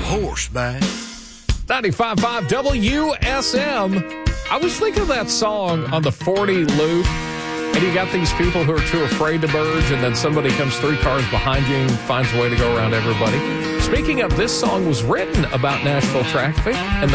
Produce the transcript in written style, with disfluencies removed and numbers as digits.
horseback. 95.5 WSM. I was thinking of that song on the 40 loop, and you got these people who are too afraid to merge, and then somebody comes 3 cars behind you and finds a way to go around everybody. Speaking of, this song was written about Nashville traffic, and